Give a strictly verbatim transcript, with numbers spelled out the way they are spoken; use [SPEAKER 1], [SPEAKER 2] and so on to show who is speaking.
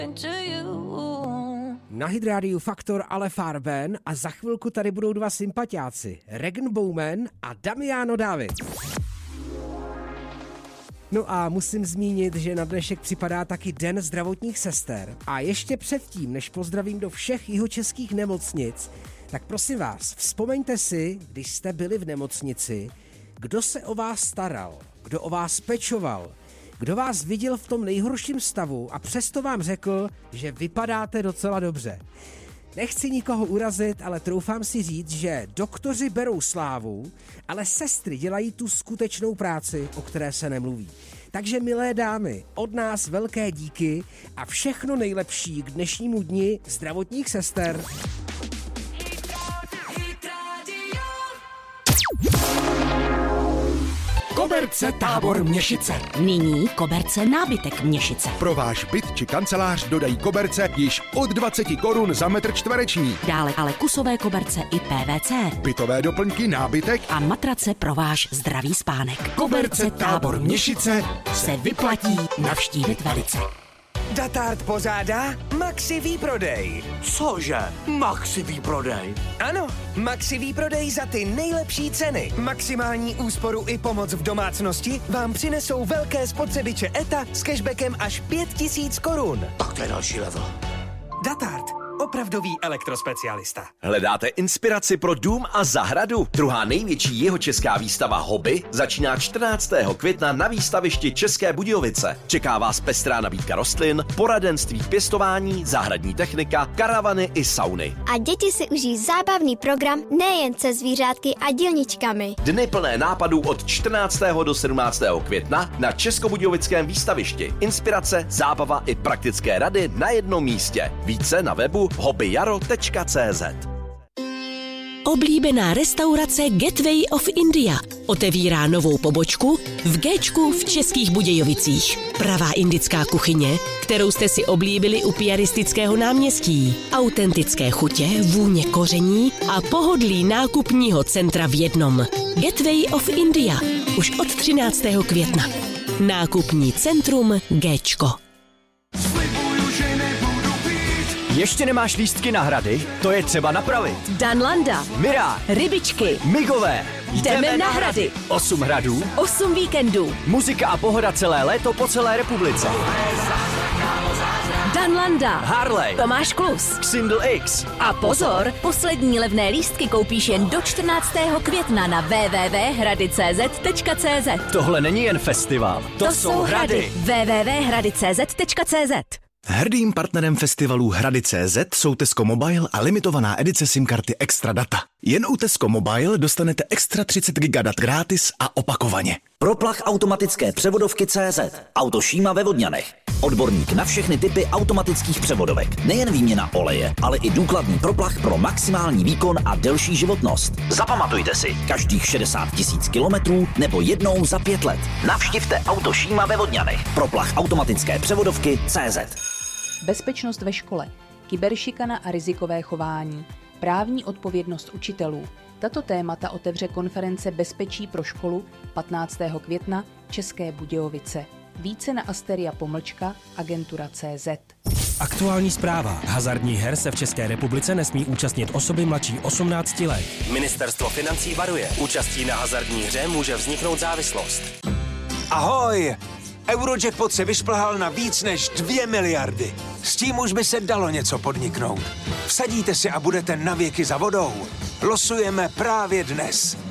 [SPEAKER 1] Na Hydrádiu Faktor ale Farben a za chvilku tady budou dva sympatiáci, Regan Bowman a Damiano David. No a musím zmínit, že na dnešek připadá taky Den zdravotních sester. A ještě předtím, než pozdravím do všech jihočeských nemocnic, tak prosím vás, vzpomeňte si, když jste byli v nemocnici, kdo se o vás staral, kdo o vás pečoval, kdo vás viděl v tom nejhorším stavu a přesto vám řekl, že vypadáte docela dobře. Nechci nikoho urazit, ale troufám si říct, že doktoři berou slávu, ale sestry dělají tu skutečnou práci, o které se nemluví. Takže milé dámy, od nás velké díky a všechno nejlepší k dnešnímu dni zdravotních sester.
[SPEAKER 2] Koberce Tábor Měšice.
[SPEAKER 3] Nyní koberce nábytek Měšice.
[SPEAKER 2] Pro váš byt či kancelář dodají koberce již od dvacet korun za metr čtvereční.
[SPEAKER 3] Dále ale kusové koberce i P V C.
[SPEAKER 2] Bytové doplňky, nábytek
[SPEAKER 3] a matrace pro váš zdravý spánek.
[SPEAKER 2] Koberce Tábor Měšice
[SPEAKER 3] se vyplatí navštívit velice.
[SPEAKER 4] Datart pořádá Maxi výprodej.
[SPEAKER 5] Cože? Maxi výprodej?
[SPEAKER 4] Ano, Maxi výprodej za ty nejlepší ceny. Maximální úsporu i pomoc v domácnosti vám přinesou velké spotřebiče E T A s cashbackem až pět tisíc korun.
[SPEAKER 5] Tak to je další level.
[SPEAKER 4] Datart. Opravdový elektrospecialista.
[SPEAKER 6] Hledáte inspiraci pro dům a zahradu? Druhá největší jihočeská výstava Hobby začíná čtrnáctého května na výstavišti České Budějovice. Čeká vás pestrá nabídka rostlin, poradenství v pěstování, zahradní technika, karavany i sauny.
[SPEAKER 7] A děti si užijí zábavný program nejen se zvířátky a dílničkami.
[SPEAKER 6] Dny plné nápadů od čtrnáctého do sedmnáctého května na Českobudějovickém výstavišti. Inspirace, zábava i praktické rady na jednom místě. Více na webu hobbyjaro tečka cé zet.
[SPEAKER 3] Oblíbená restaurace Gateway of India otevírá novou pobočku v Géčku v Českých Budějovicích. Pravá indická kuchyně, kterou jste si oblíbili u piaristického náměstí. Autentické chutě, vůně koření a pohodlí nákupního centra v jednom. Gateway of India už od třináctého května. Nákupní centrum Géčko.
[SPEAKER 8] Ještě nemáš lístky na hrady? To je třeba napravit.
[SPEAKER 3] Danlanda,
[SPEAKER 8] Mira,
[SPEAKER 3] Rybičky,
[SPEAKER 8] Migové.
[SPEAKER 3] Jdeme na hrady.
[SPEAKER 8] Osm hradů,
[SPEAKER 3] Osm víkendů.
[SPEAKER 8] muzika a pohoda celé léto po celé republice.
[SPEAKER 3] Danlanda,
[SPEAKER 8] Harley,
[SPEAKER 3] Tomáš Klus,
[SPEAKER 8] Xindl X.
[SPEAKER 3] A pozor, poslední levné lístky koupíš jen do čtrnáctého května na w w w tečka hrady tečka c z tečka c z.
[SPEAKER 8] Tohle není jen festival, to,
[SPEAKER 3] To
[SPEAKER 8] jsou hrady.
[SPEAKER 3] w w w tečka hrady tečka c z tečka c z.
[SPEAKER 9] Hrdým partnerem festivalů Hrady tečka cé zet jsou Tesco Mobile a limitovaná edice SIM karty Extra Data. Jen u Tesco Mobile dostanete extra třicet giga dat gratis a opakovaně.
[SPEAKER 10] Proplach automatické převodovky C Z. Autošíma ve Vodňanech. Odborník na všechny typy automatických převodovek. Nejen výměna oleje, ale i důkladný proplach pro maximální výkon a delší životnost. Zapamatujte si, každých šedesát tisíc kilometrů nebo jednou za pět let. Navštivte Autošíma ve Vodňanech. Proplach automatické převodovky C Z.
[SPEAKER 11] Bezpečnost ve škole, kyberšikana a rizikové chování, právní odpovědnost učitelů. Tato témata otevře konference Bezpečí pro školu patnáctého května České Budějovice. Více na Asteria pomlčka agentura tečka cé zet.
[SPEAKER 12] Aktuální zpráva. Hazardních her se v České republice nesmí účastnit osoby mladší osmnácti let.
[SPEAKER 13] Ministerstvo financí varuje. Účastí na hazardní hře může vzniknout závislost.
[SPEAKER 14] Ahoj! Eurojackpot se vyšplhal na víc než dvě miliardy. S tím už by se dalo něco podniknout. Vsadíte si a budete navěky za vodou. Losujeme právě dnes.